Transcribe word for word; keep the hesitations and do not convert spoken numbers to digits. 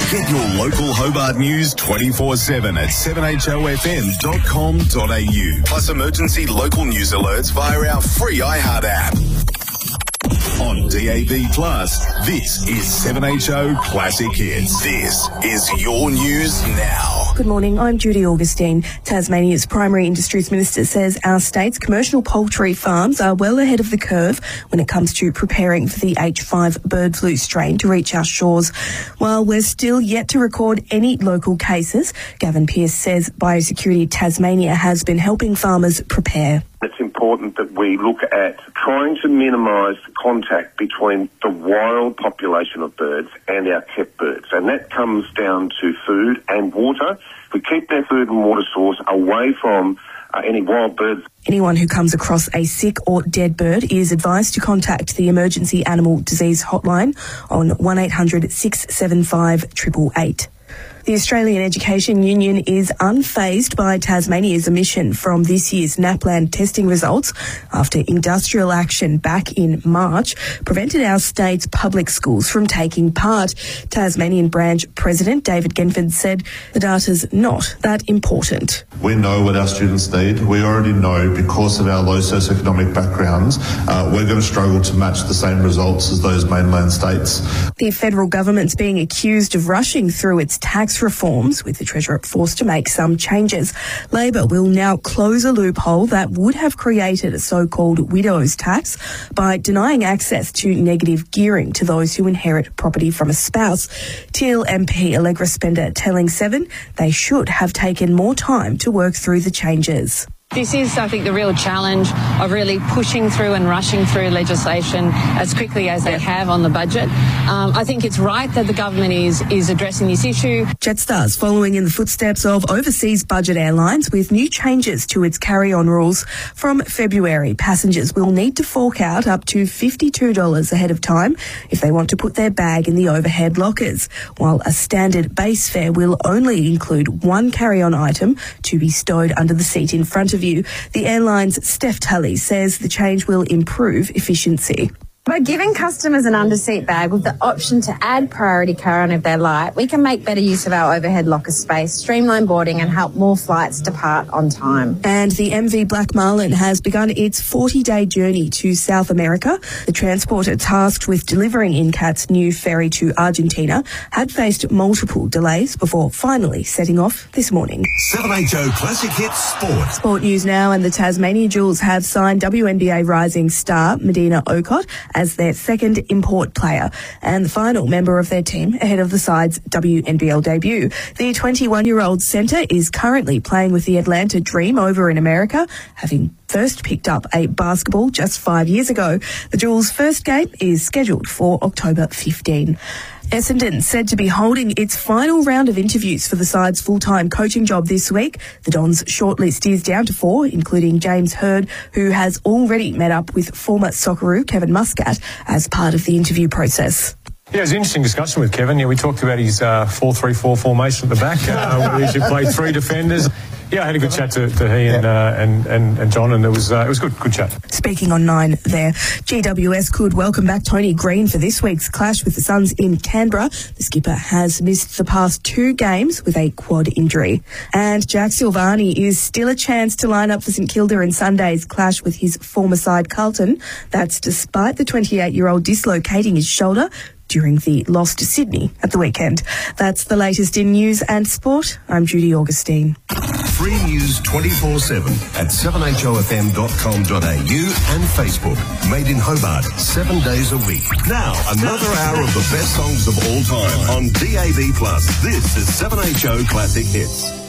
Get your local Hobart news twenty-four seven at seven H O F M dot com dot a u. Plus emergency local news alerts via our free iHeart app. On D A B Plus, this is seven H O Classic Hits. This is your news now. Good morning, I'm Judy Augustine. Tasmania's Primary Industries Minister says our state's commercial poultry farms are well ahead of the curve when it comes to preparing for the H five bird flu strain to reach our shores. While we're still yet to record any local cases, Gavin Pearce says Biosecurity Tasmania has been helping farmers prepare. It's important that we look at trying to minimise the contact between the wild population of birds and our kept birds. And that comes down to food and water. If we keep their food and water source away from uh, any wild birds. Anyone who comes across a sick or dead bird is advised to contact the Emergency Animal Disease Hotline on one eight hundred six seven five eight eight eight. The Australian Education Union is unfazed by Tasmania's omission from this year's NAPLAN testing results after industrial action back in March prevented our state's public schools from taking part. Tasmanian branch President David Genford said the data's not that important. We know what our students need. We already know because of our low socioeconomic backgrounds, uh, we're going to struggle to match the same results as those mainland states. The federal government's being accused of rushing through its tax reforms, with the Treasurer forced to make some changes. Labor will now close a loophole that would have created a so-called widow's tax by denying access to negative gearing to those who inherit property from a spouse. Teal M P Allegra Spender telling Seven they should have taken more time to work through the changes. This is, I think, the real challenge of really pushing through and rushing through legislation as quickly as they have on the budget. Um, I think it's right that the government is is addressing this issue. Jetstar's following in the footsteps of overseas budget airlines with new changes to its carry-on rules. From February, passengers will need to fork out up to fifty-two dollars ahead of time if they want to put their bag in the overhead lockers, while a standard base fare will only include one carry-on item to be stowed under the seat in front of you. The airline's Steph Tully says the change will improve efficiency. By giving customers an underseat bag with the option to add priority carry-on if they like, we can make better use of our overhead locker space, streamline boarding and help more flights depart on time. And the M V Black Marlin has begun its forty-day journey to South America. The transporter tasked with delivering Incat's new ferry to Argentina had faced multiple delays before finally setting off this morning. seven H O Classic Hits Sport. Sport news now, and the Tasmania Jewels have signed W N B A rising star Medina Okot as their second import player and the final member of their team ahead of the side's W N B L debut. The twenty-one-year-old centre is currently playing with the Atlanta Dream over in America, having first picked up a basketball just five years ago. The Jewels' first game is scheduled for October fifteenth. Essendon said to be holding its final round of interviews for the side's full-time coaching job this week. The Dons' shortlist is down to four, including James Hird, who has already met up with former Socceroo Kevin Muscat as part of the interview process. Yeah, it was an interesting discussion with Kevin. Yeah, we talked about his uh, four three four formation at the back, uh, where he should play three defenders. Yeah, I had a good chat to, to he and, uh, and and and John, and it was uh, it was good, good chat. Speaking on nine there, G W S could welcome back Tony Green for this week's clash with the Suns in Canberra. The skipper has missed the past two games with a quad injury. And Jack Silvani is still a chance to line up for St Kilda in Sunday's clash with his former side Carlton. That's despite the twenty-eight-year-old dislocating his shoulder during the loss to Sydney at the weekend. That's the latest in news and sport. I'm Judy Augustine. Free news twenty-four seven at seven H O F M dot com dot a u and Facebook. Made in Hobart, seven days a week. Now, another hour of the best songs of all time on D A B Plus. This is seven H O Classic Hits.